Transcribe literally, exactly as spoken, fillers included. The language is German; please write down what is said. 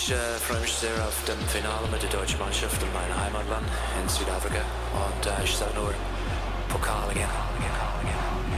Ich äh, freue mich sehr auf dem Finale mit der deutschen Mannschaft in meinem Heimatland in Südafrika. Und äh, ich sage nur, Pokal again.